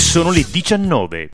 Sono le 19.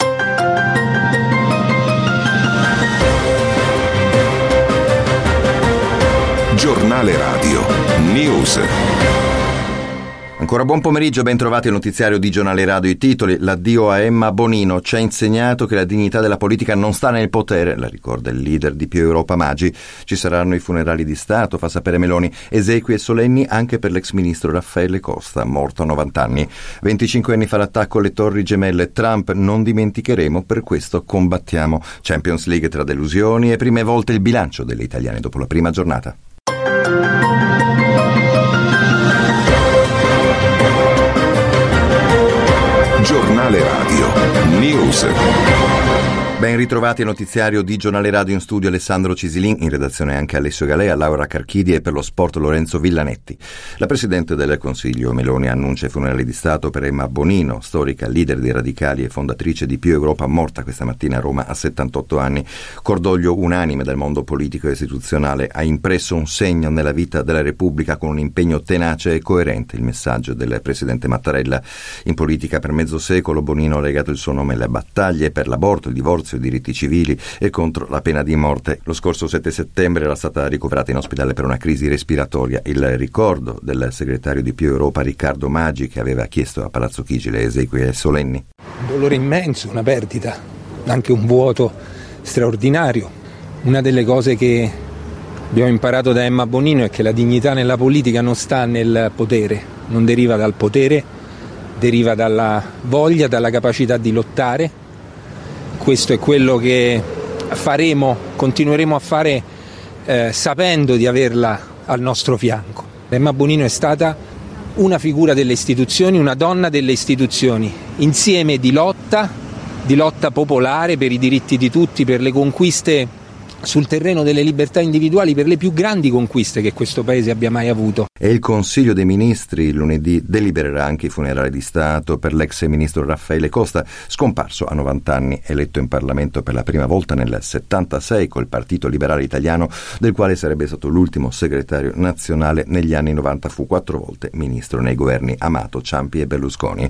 Giornale Radio News. Ancora buon pomeriggio, ben trovati al notiziario di Giornale Radio. I titoli: l'addio a Emma Bonino ci ha insegnato che la dignità della politica non sta nel potere, la ricorda il leader di Più Europa Maggi. Ci saranno i funerali di Stato, fa sapere Meloni, esequi e solenni anche per l'ex ministro Raffaele Costa, morto a 90 anni. 25 anni fa l'attacco alle Torri Gemelle, Trump: non dimenticheremo, per questo combattiamo. Champions League tra delusioni e prime volte il bilancio delle italiane dopo la prima giornata. Giornale Radio News. Ben ritrovati al notiziario di Giornale Radio, in studio Alessandro Cisilin, in redazione anche Alessio Galea, Laura Carchidi e per lo sport Lorenzo Villanetti. La Presidente del Consiglio Meloni annuncia i funerali di Stato per Emma Bonino, storica leader dei radicali e fondatrice di Più Europa, morta questa mattina a Roma a 78 anni. Cordoglio unanime del mondo politico e istituzionale, ha impresso un segno nella vita della Repubblica con un impegno tenace e coerente, il messaggio del Presidente Mattarella. In politica per mezzo secolo Bonino ha legato il suo nome alle battaglie per l'aborto, il divorzio, i diritti civili e contro la pena di morte. Lo scorso 7 settembre era stata ricoverata in ospedale per una crisi respiratoria. Il ricordo del segretario di Più Europa Riccardo Maggi, che aveva chiesto a Palazzo Chigi le esequie solenni. Un dolore immenso, una perdita, anche un vuoto straordinario. Una delle cose che abbiamo imparato da Emma Bonino è che la dignità nella politica non sta nel potere, non deriva dal potere, deriva dalla voglia, dalla capacità di lottare. Questo è quello che faremo, continueremo a fare sapendo di averla al nostro fianco. Emma Bonino è stata una figura delle istituzioni, una donna delle istituzioni, insieme di lotta popolare per i diritti di tutti, per le conquiste sul terreno delle libertà individuali, per le più grandi conquiste che questo Paese abbia mai avuto. E il Consiglio dei Ministri lunedì delibererà anche i funerali di Stato per l'ex ministro Raffaele Costa, scomparso a 90 anni, eletto in Parlamento per la prima volta nel 76 col Partito Liberale Italiano, del quale sarebbe stato l'ultimo segretario nazionale negli anni 90. Fu 4 volte ministro nei governi Amato, Ciampi e Berlusconi.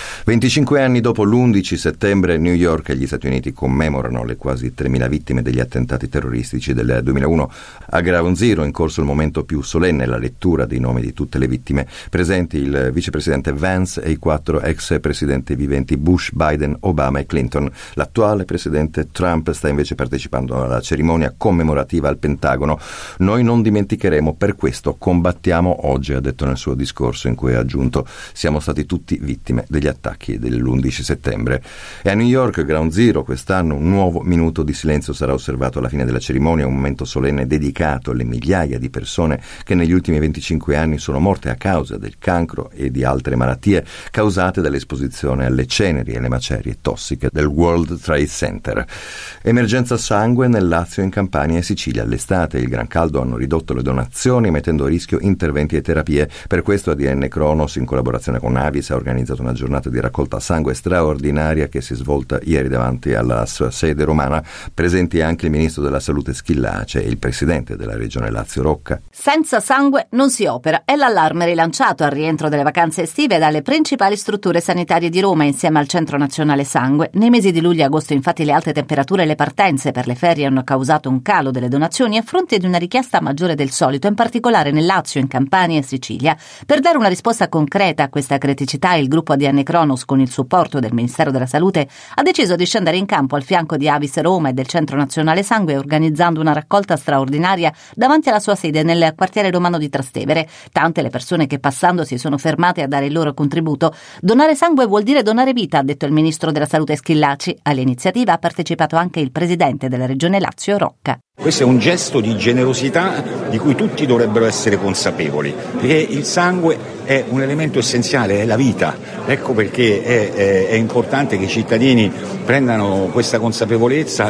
25 anni dopo l'11 settembre, New York e gli Stati Uniti commemorano le quasi 3.000 vittime degli attentati terroristici del 2001. A Ground Zero è in corso il momento più solenne, la lettura dei nomi di tutte le vittime. Presenti il vicepresidente Vance e i 4 ex presidenti viventi Bush, Biden, Obama e Clinton. L'attuale presidente Trump sta invece partecipando alla cerimonia commemorativa al Pentagono. Noi non dimenticheremo, per questo combattiamo oggi, ha detto nel suo discorso, in cui ha aggiunto: siamo stati tutti vittime degli attacchi dell'11 settembre. E a New York, Ground Zero, quest'anno un nuovo minuto di silenzio sarà osservato alla fine della cerimonia, un momento solenne dedicato alle migliaia di persone che negli ultimi 25 anni sono morte a causa del cancro e di altre malattie causate dall'esposizione alle ceneri e alle macerie tossiche del World Trade Center. Emergenza sangue nel Lazio, in Campania e Sicilia. L'estate e il gran caldo hanno ridotto le donazioni, mettendo a rischio interventi e terapie. Per questo ADN Cronos, in collaborazione con Avis, ha organizzato una giornata di raccolta sangue straordinaria che si è svolta ieri davanti alla sua sede romana. Presenti anche il ministro della Salute Schillaci e il presidente della regione Lazio Rocca. Senza sangue non si opera, è l'allarme rilanciato al rientro delle vacanze estive dalle principali strutture sanitarie di Roma insieme al Centro Nazionale Sangue. Nei mesi di luglio e agosto infatti le alte temperature e le partenze per le ferie hanno causato un calo delle donazioni a fronte di una richiesta maggiore del solito, in particolare nel Lazio, in Campania e Sicilia. Per dare una risposta concreta a questa criticità, il gruppo ADN Cronos, con il supporto del Ministero della Salute, ha deciso di scendere in campo al fianco di Avis Roma e del Centro Nazionale Sangue, organizzando una raccolta straordinaria davanti alla sua sede nel quartiere romano di Trastevere. Tante le persone che passando si sono fermate a dare il loro contributo. Donare sangue vuol dire donare vita, ha detto il ministro della Salute Schillaci. All'iniziativa ha partecipato anche il presidente della regione Lazio Rocca. Questo è un gesto di generosità di cui tutti dovrebbero essere consapevoli, perché il sangue è un elemento essenziale, è la vita. Ecco perché è importante che i cittadini prendano questa consapevolezza e donino.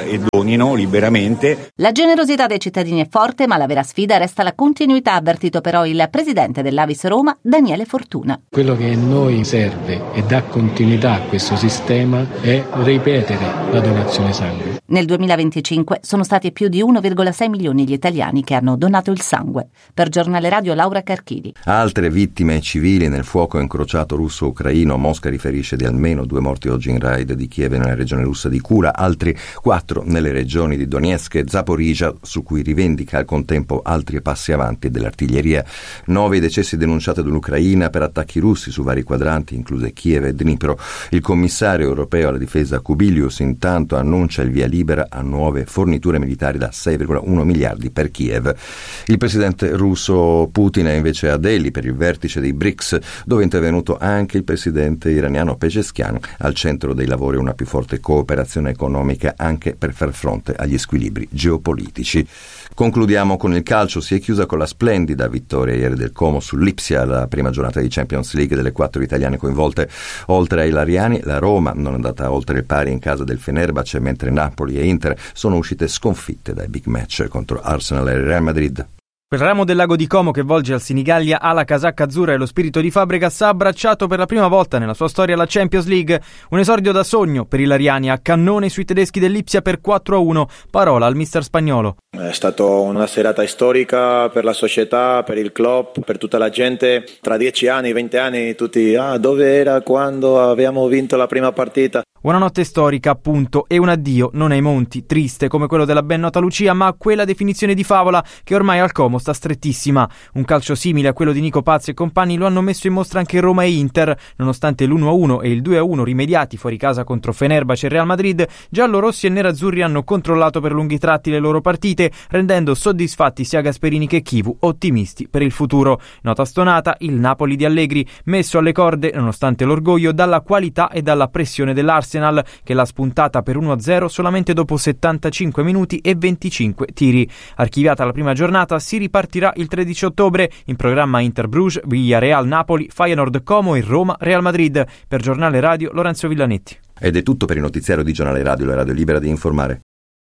donino liberamente. La generosità dei cittadini è forte, ma la vera sfida resta la continuità, ha avvertito però il presidente dell'Avis Roma, Daniele Fortuna. Quello che a noi serve e dà continuità a questo sistema è ripetere la donazione sangue. Nel 2025 sono stati più di 1,6 milioni gli italiani che hanno donato il sangue. Per Giornale Radio, Laura Carchidi. Altre vittime civili nel fuoco incrociato russo-ucraino. Mosca riferisce di almeno 2 morti oggi in raid di Kiev nella regione russa di Kura, altri 4 nelle regioni di Donetsk e Zaporizhzhia, su cui rivendica al contempo altri passi avanti dell'artiglieria. 9 i decessi denunciati dall'Ucraina per attacchi russi su vari quadranti, incluse Kiev e Dnipro. Il commissario europeo alla difesa Kubilius intanto annuncia il via libera a nuove forniture militari da 6,1 miliardi per Kiev. Il presidente russo Putin è invece a Delhi per il vertice dei BRICS, dove è intervenuto anche il presidente iraniano Pezeshkian. Al centro dei lavori una più forte cooperazione economica anche per far fronte agli squilibri geopolitici. Concludiamo con il calcio. Si è chiusa con la splendida vittoria ieri del Como sull'Ipsia, la prima giornata di Champions League delle 4 italiane coinvolte. Oltre ai Lariani, la Roma non è andata oltre il pari in casa del Fenerbahce, mentre Napoli e Inter sono uscite sconfitte dai big match contro Arsenal e Real Madrid. Quel ramo del lago di Como che volge al Senigallia ha la casacca azzurra e lo spirito di Fabregas ha abbracciato per la prima volta nella sua storia la Champions League. Un esordio da sogno per i Lariani, a cannone sui tedeschi dell'Ipsia per 4-1. Parola al mister spagnolo. È stata una serata storica per la società, per il club, per tutta la gente. Tra 10 anni, 20 anni tutti dove era quando abbiamo vinto la prima partita. Una notte storica, appunto, e un addio non ai monti, triste come quello della ben nota Lucia, ma a quella definizione di favola che ormai al Como sta strettissima. Un calcio simile a quello di Nico Pazzi e compagni lo hanno messo in mostra anche Roma e Inter. Nonostante l'1-1 e il 2-1 rimediati fuori casa contro Fenerbahce e Real Madrid, giallorossi e nerazzurri hanno controllato per lunghi tratti le loro partite, rendendo soddisfatti sia Gasperini che Chivu, ottimisti per il futuro. Nota stonata, il Napoli di Allegri, messo alle corde, nonostante l'orgoglio, dalla qualità e dalla pressione dell'Arsenal, che l'ha spuntata per 1-0 solamente dopo 75 minuti e 25 tiri. Archiviata la prima giornata, si ripartirà il 13 ottobre. In programma Inter Bruges, Villarreal Napoli, Feyenoord Como e Roma Real Madrid. Per Giornale Radio, Lorenzo Villanetti. Ed è tutto per il notiziario di Giornale Radio, la radio libera di informare.